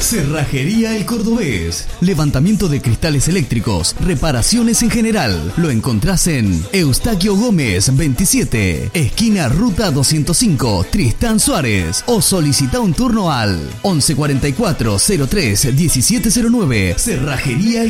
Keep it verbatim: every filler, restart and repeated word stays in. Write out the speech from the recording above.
Cerrajería El Cordobés. Levantamiento de cristales eléctricos, reparaciones en general. Lo encontrás en Eustaquio Gómez veintisiete, esquina Ruta doscientos cinco, Tristán Suárez. O solicita un turno al once cuarenta y cuatro cero tres diecisiete cero nueve. Cerrajería El